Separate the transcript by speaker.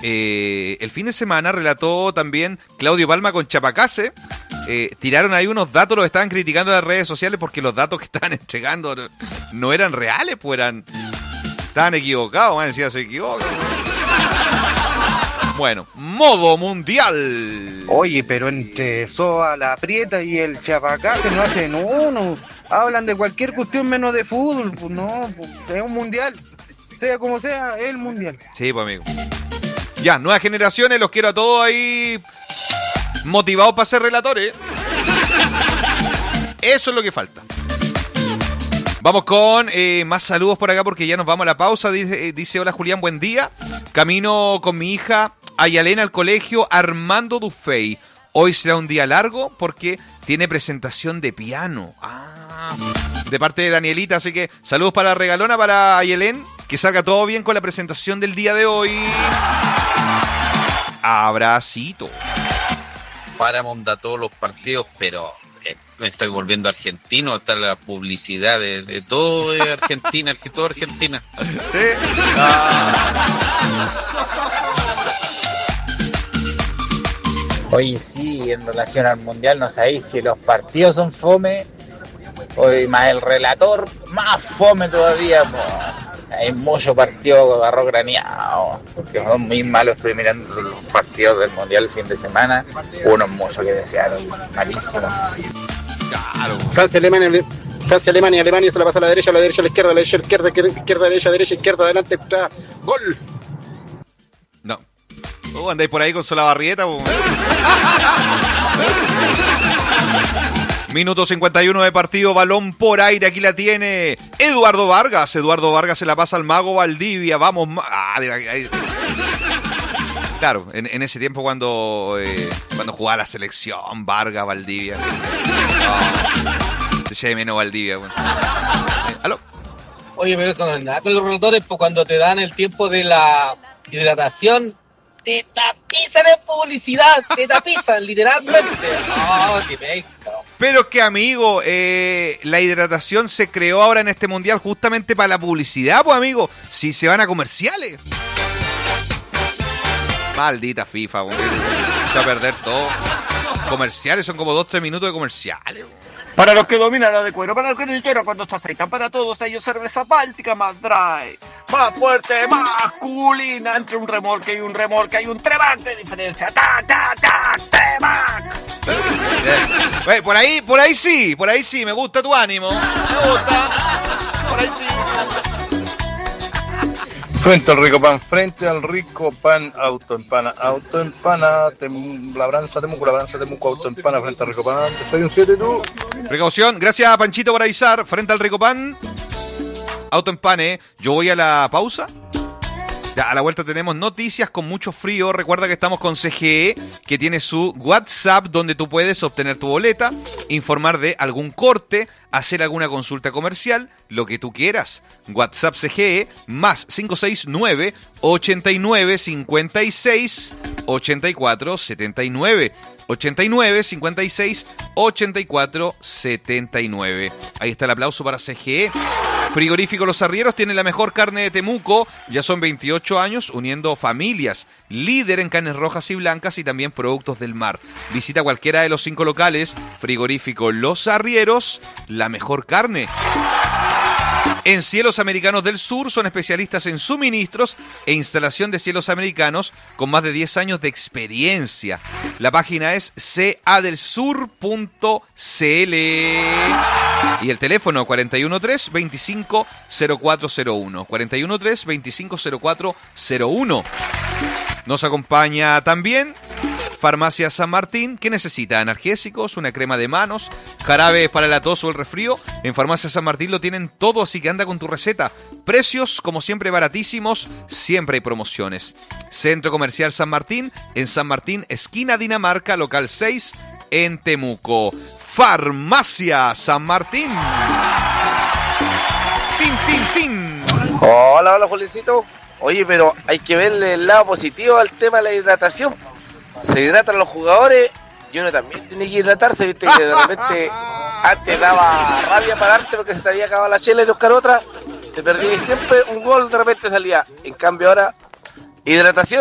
Speaker 1: el fin de semana relató también Claudio Palma con Chapacase. Tiraron ahí unos datos, los estaban criticando en las redes sociales porque los datos que estaban entregando no eran reales, pues estaban equivocados, man, decía, se equivocan. Bueno, modo mundial.
Speaker 2: Oye, pero entre Soa, la Prieta y el Chapacase no hacen uno. Hablan de cualquier cuestión menos de fútbol. Pues no, pues es un mundial. Sea como sea, es el mundial.
Speaker 1: Sí, pues amigo. Ya, nuevas generaciones, los quiero a todos ahí motivados para ser relatores. Eso es lo que falta. Vamos con más saludos por acá porque ya nos vamos a la pausa. Dice, hola Julián, buen día. Camino con mi hija Ayalena al colegio Armando Dufey. Hoy será un día largo porque tiene presentación de piano. De parte de Danielita, así que saludos para Regalona, para Ayelén. Que salga todo bien con la presentación del día de hoy. Abracito.
Speaker 3: Paramount da todos los partidos, pero me estoy volviendo argentino. Está la publicidad de todo Argentina, todo Argentina.
Speaker 1: Sí.
Speaker 4: Oye, sí, en relación al mundial, no sabéis si los partidos son fome, hoy más el relator, más fome todavía. Hay mucho partido arroz graneado, porque son muy malos. Estoy mirando los partidos del mundial el fin de semana, unos mucho que desear, malísimos.
Speaker 1: Claro.
Speaker 5: Francia, Alemania se la pasa a la derecha, a la izquierda, a la izquierda, derecha, izquierda, adelante, gol.
Speaker 1: No. Andáis por ahí con Solabarrieta. Minuto 51 de partido, balón por aire, aquí la tiene Eduardo Vargas se la pasa al mago Valdivia, vamos. Claro, en ese tiempo cuando jugaba la selección, Vargas, Valdivia. Se llama menos Valdivia. ¿Aló?
Speaker 6: Oye, pero eso no es nada con los relatores, pues cuando te dan el tiempo de la hidratación, te tapizan en publicidad, te tapizan literalmente. Oh, qué pesca.
Speaker 1: Pero que amigo, la hidratación se creó ahora en este mundial justamente para la publicidad, pues amigo, si se van a comerciales. Maldita FIFA, güey. Se va a perder todo. Comerciales, son como 2-3 minutos de comerciales, güey.
Speaker 7: Para los que dominan la de cuero, para los que no quiero cuando está afeitan, para todos ellos cerveza báltica más dry, más fuerte, masculina, entre un remolque y un remolque hay un Tremac de diferencia, Tremac.
Speaker 1: Por ahí sí, me gusta tu ánimo, me gusta, por ahí sí.
Speaker 8: Frente al rico pan, autoempana, labranza Temuco, autoempana, frente al rico pan, soy un 7 tú.
Speaker 1: Precaución, gracias Panchito por avisar, frente al rico pan, autoempane, yo voy a la pausa. Ya, a la vuelta tenemos noticias con mucho frío. Recuerda que estamos con CGE, que tiene su WhatsApp donde tú puedes obtener tu boleta, informar de algún corte, hacer alguna consulta comercial, lo que tú quieras. WhatsApp CGE más 569 89 56 84 79. 89 56 84 79. Ahí está el aplauso para CGE. Frigorífico Los Arrieros tiene la mejor carne de Temuco. Ya son 28 años uniendo familias. Líder en carnes rojas y blancas y también productos del mar. Visita cualquiera de los 5 locales. Frigorífico Los Arrieros, la mejor carne. En Cielos Americanos del Sur son especialistas en suministros e instalación de cielos americanos con más de 10 años de experiencia. La página es cadelsur.cl y el teléfono 413-250401. 413-250401. Nos acompaña también Farmacia San Martín. ¿Qué necesita? Analgésicos, una crema de manos, jarabes para la tos o el resfrío. En Farmacia San Martín lo tienen todo, así que anda con tu receta. Precios, como siempre, baratísimos. Siempre hay promociones. Centro Comercial San Martín, en San Martín, esquina Dinamarca, local 6, en Temuco. Farmacia San Martín. ¡Tin, tin, tin!
Speaker 9: Hola, Juliancito. Oye, pero hay que verle el lado positivo al tema de la hidratación. Se hidratan los jugadores y uno también tiene que hidratarse, viste, que de repente antes daba rabia pararte porque se te había acabado la chela y de buscar otra, te perdías siempre un gol, de repente salía. En cambio ahora, hidratación.